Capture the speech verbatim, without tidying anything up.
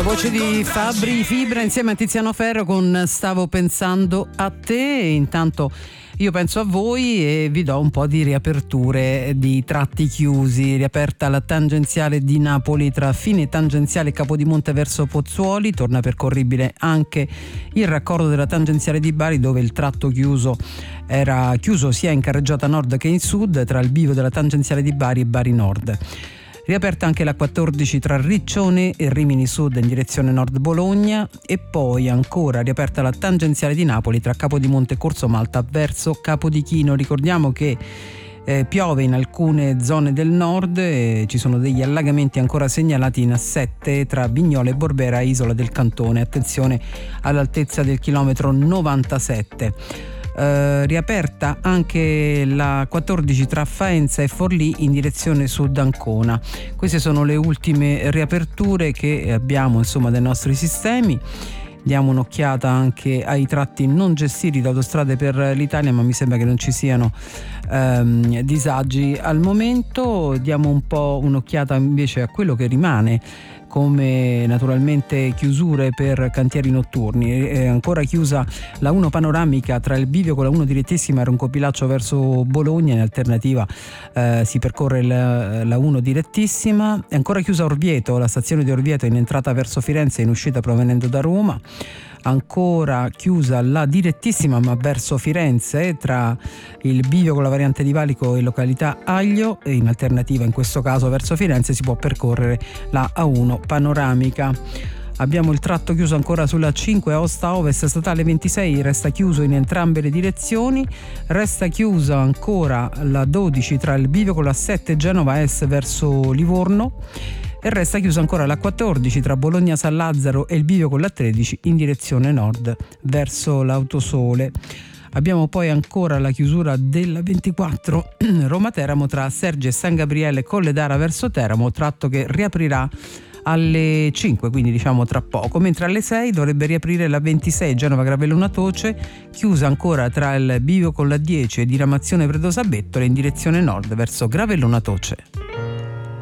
Voce di Fabri Fibra insieme a Tiziano Ferro con Stavo pensando a te. Intanto io penso a voi e vi do un po' di riaperture di tratti chiusi. Riaperta la tangenziale di Napoli tra fine tangenziale Capodimonte verso Pozzuoli, torna percorribile anche il raccordo della tangenziale di Bari, dove il tratto chiuso era chiuso sia in carreggiata nord che in sud tra il bivio della tangenziale di Bari e Bari Nord. Riaperta anche la quattordici tra Riccione e Rimini Sud in direzione Nord Bologna, e poi ancora riaperta la tangenziale di Napoli tra Capodimonte e Corso Malta verso Capodichino. Ricordiamo che eh, piove in alcune zone del nord e ci sono degli allagamenti ancora segnalati in A sette tra Vignola e Borbera, Isola del Cantone. Attenzione all'altezza del chilometro novantasette. Uh, riaperta anche la quattordici tra Faenza e Forlì in direzione sud Ancona. Queste sono le ultime riaperture che abbiamo, insomma, dai nostri sistemi. Diamo un'occhiata anche ai tratti non gestiti da Autostrade per l'Italia, ma mi sembra che non ci siano um, disagi al momento. Diamo un po' un'occhiata invece a quello che rimane, come naturalmente chiusure per cantieri notturni. È ancora chiusa la uno panoramica tra il bivio con la uno direttissima e Roncopilaccio verso Bologna, in alternativa eh, si percorre la, la uno direttissima. È ancora chiusa Orvieto, la stazione di Orvieto in entrata verso Firenze e in uscita provenendo da Roma. Ancora chiusa la direttissima ma verso Firenze tra il bivio con la variante di Valico e località Aglio, e in alternativa in questo caso verso Firenze si può percorrere la A uno panoramica. Abbiamo il tratto chiuso ancora sulla cinque Aosta Ovest statale ventisei, resta chiuso in entrambe le direzioni. Resta chiusa ancora la dodici tra il bivio con la sette Genova Est verso Livorno, e resta chiusa ancora la quattordici tra Bologna San Lazzaro e il bivio con la tredici in direzione nord verso l'Autosole. Abbiamo poi ancora la chiusura della ventiquattro Roma Teramo tra Serge e San Gabriele Colledara verso Teramo, tratto che riaprirà alle cinque, quindi diciamo tra poco, mentre alle sei dovrebbe riaprire la ventisei Genova Gravellona Toce, chiusa ancora tra il bivio con la dieci e diramazione Predosa Bettole in direzione nord verso Gravellona Toce.